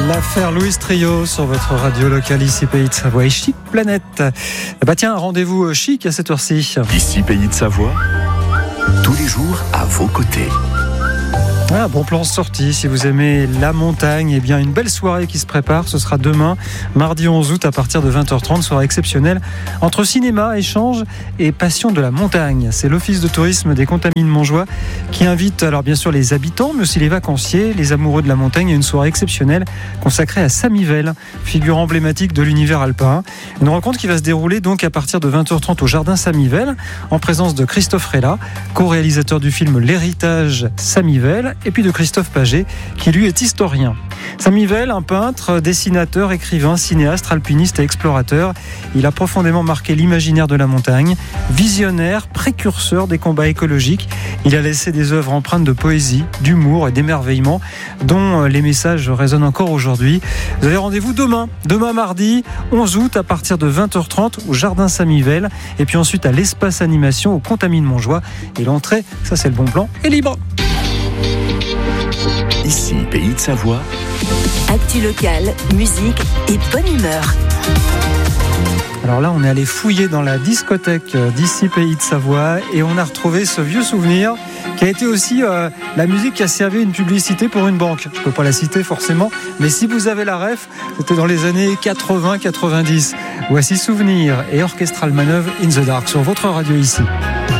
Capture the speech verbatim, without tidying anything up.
L'affaire Louis Trio sur votre radio locale ici Pays de Savoie et Chic Planète. Bah tiens, rendez-vous chic à cette heure-ci. Ici Pays de Savoie, tous les jours à vos côtés. Ah, bon plan sorti, si vous aimez la montagne, eh bien une belle soirée qui se prépare, ce sera demain, mardi onze août à partir de vingt heures trente, soirée exceptionnelle entre cinéma, échange et passion de la montagne. C'est l'Office de tourisme des Contamines Montjoie qui invite alors bien sûr les habitants, mais aussi les vacanciers, les amoureux de la montagne à une soirée exceptionnelle consacrée à Samivelle, figure emblématique de l'univers alpin. Une rencontre qui va se dérouler donc à partir de vingt heures trente au jardin Samivelle, en présence de Christophe Rella, co-réalisateur du film L'Héritage Samivelle, et puis de Christophe Paget, qui lui est historien. Samivelle, un peintre, dessinateur, écrivain, cinéaste, alpiniste et explorateur. Il a profondément marqué l'imaginaire de la montagne, visionnaire, précurseur des combats écologiques. Il a laissé des œuvres empreintes de poésie, d'humour et d'émerveillement, dont les messages résonnent encore aujourd'hui. Vous avez rendez-vous demain, demain mardi, onze août, à partir de vingt heures trente, au jardin Samivelle, et puis ensuite à l'espace animation au Contamines Montjoie. Et l'entrée, ça c'est le bon plan, est libre. Ici, Pays de Savoie. Actu locale, musique et bonne humeur. Alors là, on est allé fouiller dans la discothèque d'ici Pays de Savoie et on a retrouvé ce vieux souvenir qui a été aussi euh, la musique qui a servi une publicité pour une banque. Je ne peux pas la citer forcément, mais si vous avez la ref, c'était dans les années quatre-vingts quatre-vingt-dix. Voici Souvenir et Orchestral Manœuvre in the Dark sur votre radio ici.